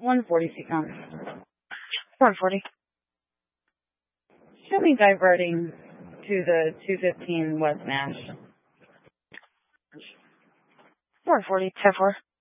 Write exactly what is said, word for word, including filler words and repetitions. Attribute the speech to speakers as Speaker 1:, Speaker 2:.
Speaker 1: one forty Seacon.
Speaker 2: one forty.
Speaker 1: Show me diverting to the two fifteen West Nash.
Speaker 2: one forty, ten four.